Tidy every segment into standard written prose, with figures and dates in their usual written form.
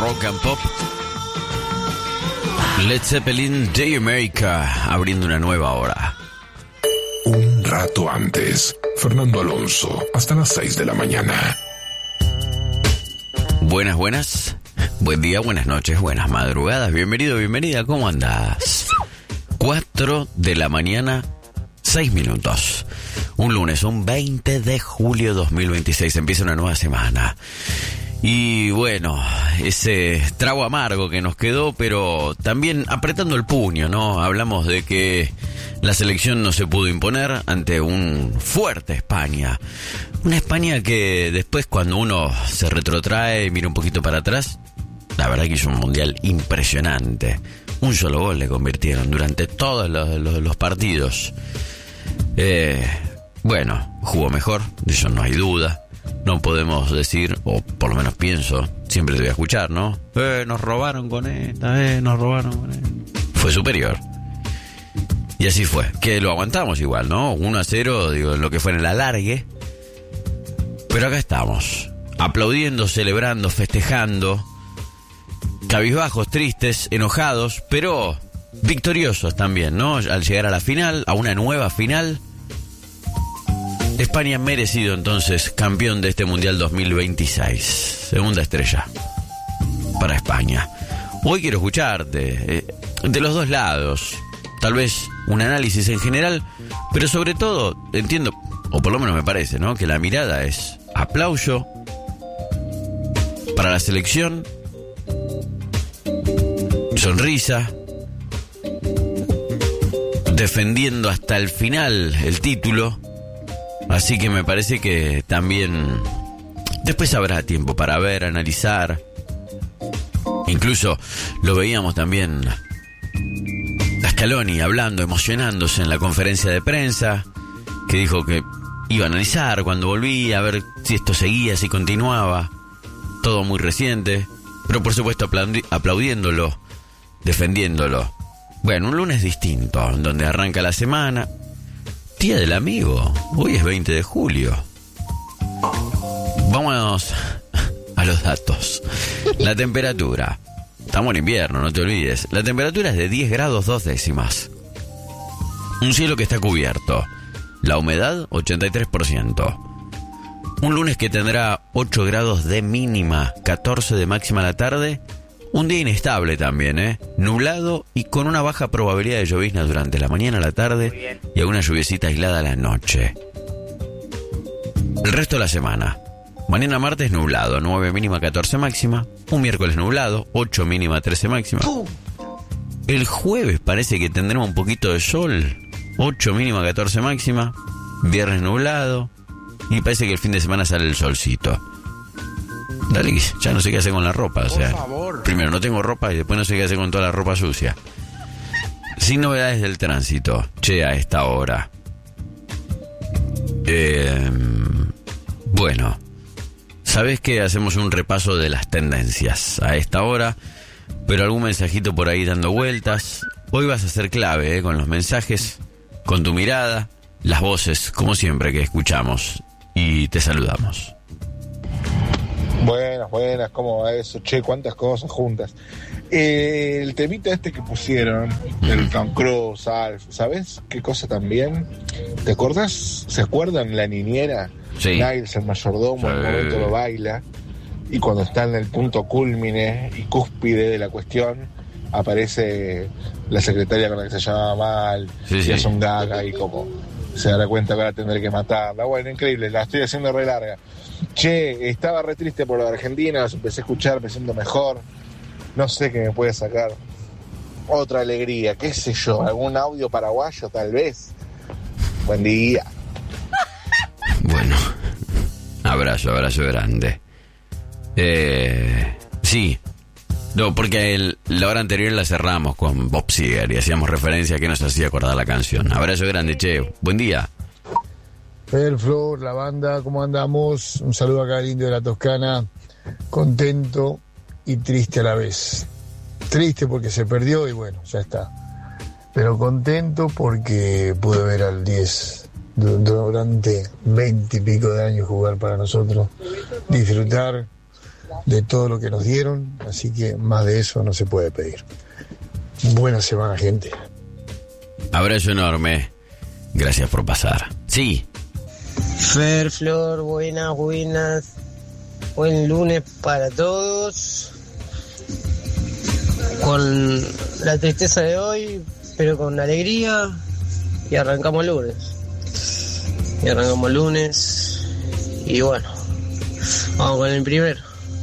rock and pop. Led Zeppelin, Day America, abriendo una nueva hora. Un rato antes, Fernando Alonso, hasta las 6 de la mañana. Buenas, buenas. Buen día, buenas noches, buenas madrugadas. Bienvenido, bienvenida. ¿Cómo andás? 4 de la mañana, 6 minutos. Un lunes, un 20 de julio 2026. Empieza una nueva semana. Y bueno, ese trago amargo que nos quedó, pero también apretando el puño, ¿no? Hablamos de que la selección no se pudo imponer ante un fuerte España. Una España que después, cuando uno se retrotrae y mira un poquito para atrás, la verdad que hizo un mundial impresionante. Un solo gol le convirtieron durante todos los partidos. Bueno, jugó mejor, de eso no hay duda. No podemos decir, o por lo menos pienso, siempre te voy a escuchar, ¿no? Nos robaron con esta, nos robaron con esta. Fue superior. Y así fue, que lo aguantamos igual, ¿no? 1-0, digo, lo que fue en el alargue. Pero acá estamos, aplaudiendo, celebrando, festejando, cabizbajos, tristes, enojados, pero victoriosos también, ¿no? Al llegar a la final, a una nueva final. España merecido entonces campeón de este Mundial 2026. Segunda estrella para España. Hoy quiero escucharte de los dos lados. Tal vez un análisis en general, pero sobre todo entiendo, o por lo menos me parece, ¿no? Que la mirada es aplauso para la selección, sonrisa, defendiendo hasta el final el título. Así que me parece que también después habrá tiempo para ver, analizar. Incluso lo veíamos también a Scaloni hablando, emocionándose en la conferencia de prensa, que dijo que iba a analizar cuando volvía, a ver si esto seguía, si continuaba. Todo muy reciente, pero por supuesto aplaudiéndolo, defendiéndolo. Bueno, un lunes distinto, donde arranca la semana. Día del amigo, hoy es 20 de julio. Vámonos a los datos. La temperatura, estamos en invierno, no te olvides. La temperatura es de 10 grados 2 décimas. Un cielo que está cubierto. La humedad, 83%. Un lunes que tendrá 8 grados de mínima, 14 de máxima a la tarde. Un día inestable también, nublado y con una baja probabilidad de llovizna durante la mañana, la tarde y alguna lluviecita aislada a la noche. El resto de la semana. Mañana martes nublado, 9 mínima, 14 máxima. Un miércoles nublado, 8 mínima, 13 máxima. El jueves parece que tendremos un poquito de sol, 8 mínima, 14 máxima. Viernes nublado y parece que el fin de semana sale el solcito. Dale, ya no sé qué hacer con la ropa, o sea, primero no tengo ropa y después no sé qué hacer con toda la ropa sucia. Sin novedades del tránsito, a esta hora. Bueno, sabés que hacemos un repaso de las tendencias a esta hora, pero algún mensajito por ahí dando vueltas. Hoy vas a ser clave, con los mensajes, con tu mirada, las voces, como siempre que escuchamos, y te saludamos. Buenas, ¿cómo va eso? Che, cuántas cosas juntas. El temita este que pusieron, el Tom Cruise, Alf, ¿sabes qué cosa también? ¿Te acordás? ¿Se acuerdan la niñera? Sí. Niles, el mayordomo, en el momento lo baila, y cuando está en el punto cúlmine y cúspide de la cuestión, aparece la secretaria con la que se llama mal, y hace un gaga y como se dará cuenta que va a tener que matarla. Bueno, increíble, la estoy haciendo re larga. Che, estaba re triste por la Argentina, los empecé a escuchar, me siento mejor. No sé qué me puede sacar otra alegría, qué sé yo, algún audio paraguayo tal vez. Buen día. Bueno, abrazo grande. Sí. No, porque la hora anterior la cerramos con Bob Seger y hacíamos referencia a que nos hacía acordar la canción. Abrazo grande, che. Buen día. El Flor, la banda, ¿cómo andamos? Un saludo acá al Indio de la Toscana. Contento y triste a la vez. Triste porque se perdió y bueno, ya está. Pero contento porque pude ver al 10 durante 20 y pico de años jugar para nosotros. Disfrutar de todo lo que nos dieron, así que más de eso no se puede pedir. Buena semana, gente. Abrazo enorme. Gracias por pasar. Sí. Fer, Flor, buenas. Buen lunes para todos. Con la tristeza de hoy, pero con alegría. Y arrancamos lunes. Y bueno, vamos con el primero.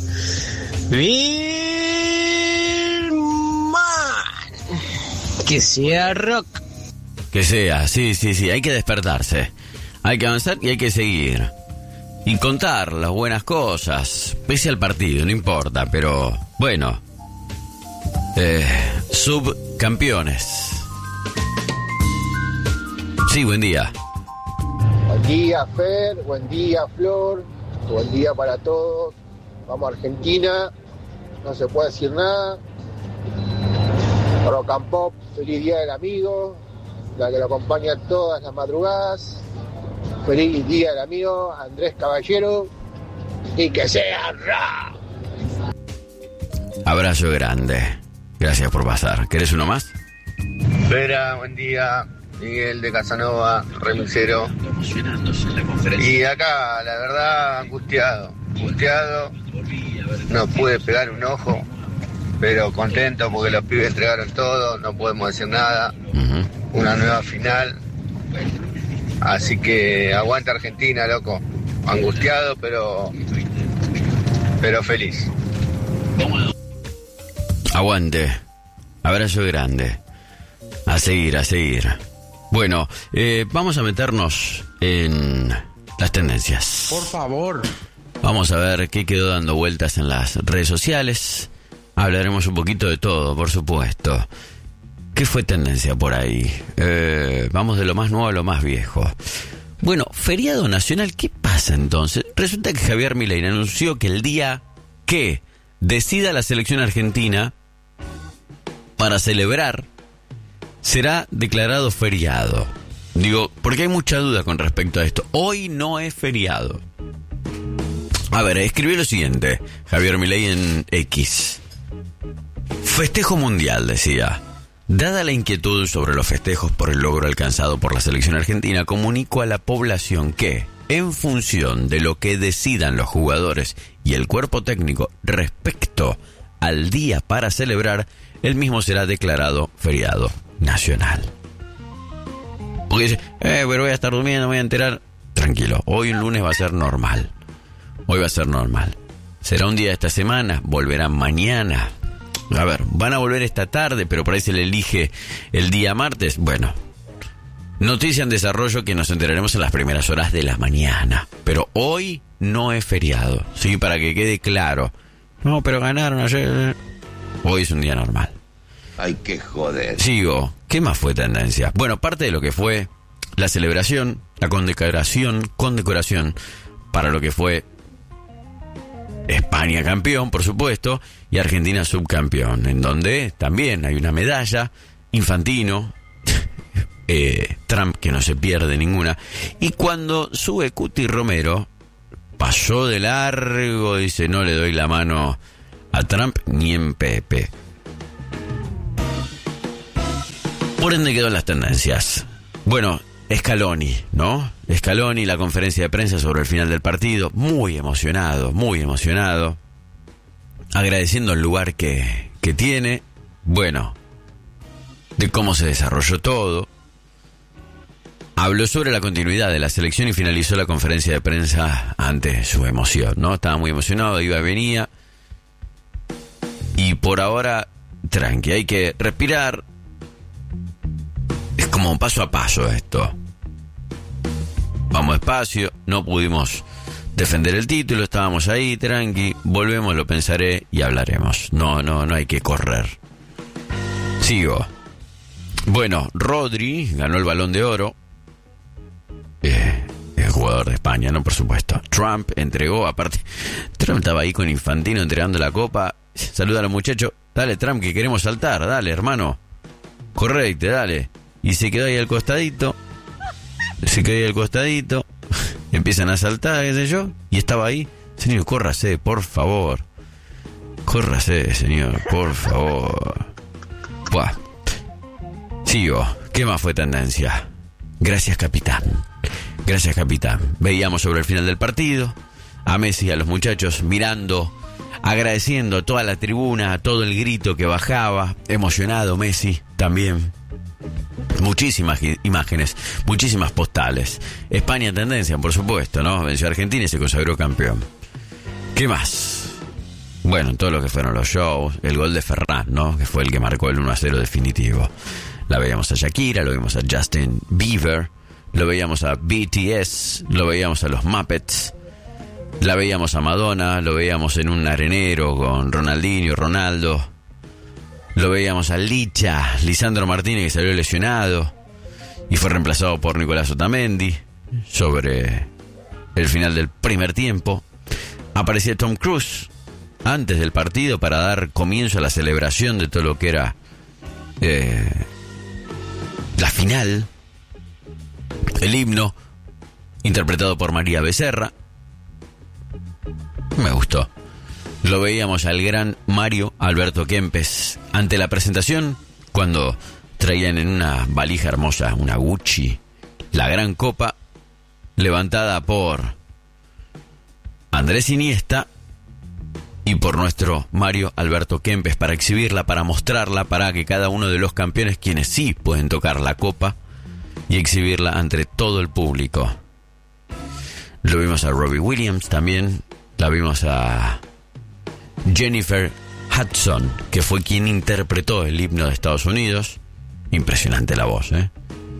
Que sea rock. Que sea, sí, hay que despertarse. Hay que avanzar y hay que seguir. Y contar las buenas cosas, pese al partido, no importa, pero bueno. Subcampeones. Sí, buen día. Buen día, Fer, buen día, Flor, buen día para todos. Vamos a Argentina, no se puede decir nada. Rock and Pop, feliz día del amigo, la que lo acompaña todas las madrugadas. Feliz día del amigo Andrés Caballero y que sea rock. Abrazo grande. Gracias por pasar. ¿Querés uno más? Vera, buen día. Miguel de Casanova, remisero. Y acá, la verdad, angustiado. No pude pegar un ojo, pero contento porque los pibes entregaron todo, no podemos decir nada. Una nueva final. Así que aguanta Argentina, loco. Angustiado, pero feliz. Aguante. Abrazo grande. A seguir. Bueno, vamos a meternos en las tendencias. Por favor. Vamos a ver qué quedó dando vueltas en las redes sociales. Hablaremos un poquito de todo, por supuesto. ¿Qué fue tendencia por ahí? Vamos de lo más nuevo a lo más viejo. Bueno, feriado nacional, ¿qué pasa entonces? Resulta que Javier Milei anunció que el día que decida la selección argentina para celebrar será declarado feriado. Digo, porque hay mucha duda con respecto a esto. Hoy no es feriado. A ver, escribió lo siguiente Javier Milei en X. Festejo mundial, decía. Dada la inquietud sobre los festejos por el logro alcanzado por la selección argentina, comunico a la población que, en función de lo que decidan los jugadores y el cuerpo técnico respecto al día para celebrar, el mismo será declarado feriado nacional. Porque dice, pero voy a estar durmiendo, me voy a enterar. Tranquilo, hoy un lunes va a ser normal. Será un día de esta semana, volverán mañana. A ver, van a volver esta tarde, pero por ahí se le elige el día martes. Bueno, noticia en desarrollo que nos enteraremos en las primeras horas de la mañana. Pero hoy no es feriado, sí, para que quede claro. No, pero ganaron ayer. Hoy es un día normal. Ay, qué joder. Sigo. ¿Qué más fue tendencia? Bueno, parte de lo que fue la celebración, la condecoración para lo que fue España campeón, por supuesto, y Argentina subcampeón, en donde también hay una medalla, Infantino, Trump, que no se pierde ninguna. Y cuando sube Cuti Romero, pasó de largo, dice, no le doy la mano a Trump ni en Pepe. Por ende quedó en las tendencias. Bueno, Scaloni, ¿no? Scaloni, la conferencia de prensa sobre el final del partido, muy emocionado, agradeciendo el lugar que tiene, bueno, de cómo se desarrolló todo. Habló sobre la continuidad de la selección y finalizó la conferencia de prensa ante su emoción, ¿no? Estaba muy emocionado, iba y venía. Y por ahora, tranqui, hay que respirar. Es como paso a paso esto. Vamos despacio, no pudimos defender el título, estábamos ahí, tranqui, volvemos, lo pensaré y hablaremos. No hay que correr. Sigo. Bueno, Rodri ganó el Balón de Oro. El jugador de España, ¿no? Por supuesto. Trump entregó, aparte, Trump estaba ahí con Infantino entregando la copa. Saluda a los muchachos. Dale, Trump, que queremos saltar. Dale, hermano. Correcto, dale. Y se quedó ahí al costadito. Empiezan a saltar, qué sé yo. Y estaba ahí. Señor, córrase, por favor. Córrase, señor, por favor. Buah. Sigo. ¿Qué más fue tendencia? Gracias, capitán. Gracias, capitán. Veíamos sobre el final del partido a Messi y a los muchachos mirando, agradeciendo a toda la tribuna, a todo el grito que bajaba. Emocionado Messi también. Muchísimas imágenes, muchísimas postales. España en tendencia, por supuesto, ¿no? Venció a Argentina y se consagró campeón. ¿Qué más? Bueno, todo lo que fueron los shows, el gol de Ferran, ¿no? Que fue el que marcó el 1-0 definitivo. La veíamos a Shakira, lo veíamos a Justin Bieber, lo veíamos a BTS, lo veíamos a los Muppets, la veíamos a Madonna, lo veíamos en un arenero con Ronaldinho, Ronaldo, lo veíamos a Lisandro Martínez, que salió lesionado y fue reemplazado por Nicolás Otamendi sobre el final del primer tiempo. Aparecía Tom Cruise antes del partido para dar comienzo a la celebración de todo lo que era la final. El himno interpretado por María Becerra. Me gustó. Lo veíamos al gran Mario Alberto Kempes ante la presentación, cuando traían en una valija hermosa, una Gucci, la gran copa levantada por Andrés Iniesta y por nuestro Mario Alberto Kempes, para exhibirla, para mostrarla, para que cada uno de los campeones, quienes sí pueden tocar la copa, y exhibirla ante todo el público. Lo vimos a Robbie Williams también, la vimos a Jennifer Hudson, que fue quien interpretó el himno de Estados Unidos. Impresionante la voz, ¿eh?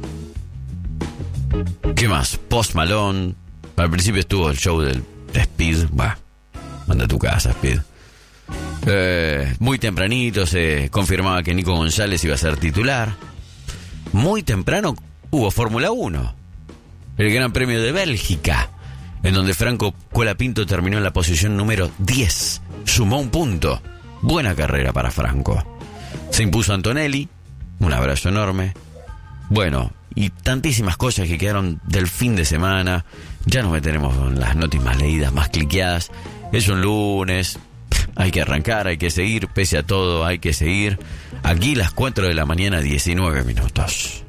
¿Qué más? Post Malone. Al principio estuvo el show de Speed. Bah, manda a tu casa, Speed. Muy tempranito se confirmaba que Nico González iba a ser titular. Muy temprano hubo Fórmula 1, el Gran Premio de Bélgica, en donde Franco Colapinto terminó en la posición número 10. Sumó un punto. Buena carrera para Franco. Se impuso Antonelli. Un abrazo enorme. Bueno, y tantísimas cosas que quedaron del fin de semana. Ya nos meteremos con las noticias más leídas, más cliqueadas. Es un lunes. Hay que arrancar, hay que seguir. Pese a todo, hay que seguir. Aquí las 4 de la mañana, 19 minutos.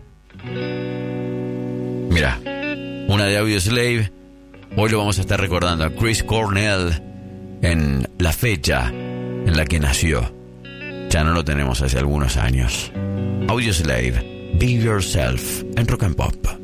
Mira, una de Audioslave. Hoy lo vamos a estar recordando a Chris Cornell en la fecha en la que nació. Ya no lo tenemos hace algunos años. Audioslave, Be Yourself en Rock and Pop.